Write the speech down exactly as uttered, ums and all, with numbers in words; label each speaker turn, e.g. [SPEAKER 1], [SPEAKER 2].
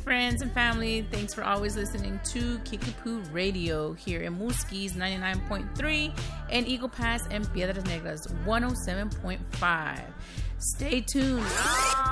[SPEAKER 1] friends and family. Thanks for always listening to Kickapoo Radio here in Muskies ninety-nine point three and Eagle Pass and Piedras Negras one oh seven point five. Stay tuned.